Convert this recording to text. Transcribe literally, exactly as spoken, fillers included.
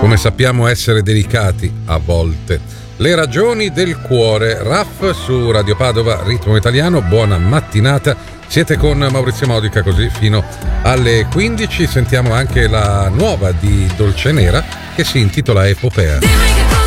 come sappiamo essere delicati a volte. Le ragioni del cuore, Raff su Radio Padova, ritmo italiano. Buona mattinata, siete con Maurizio Modica così fino alle quindici. Sentiamo anche la nuova di Dolcenera che si intitola Epopea.